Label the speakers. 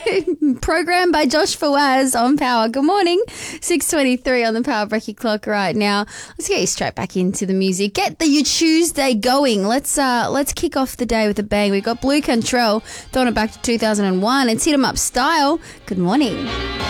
Speaker 1: Programmed by Josh Fawaz on Power. Good morning. 6:23 on the Power Breaky clock right now. Let's get you straight back into the music. Get your Tuesday going. Let's kick off the day with a bang. We've got Blue Cantrell throwing it back to 2001. It's Hit 'em Up Style. Good morning.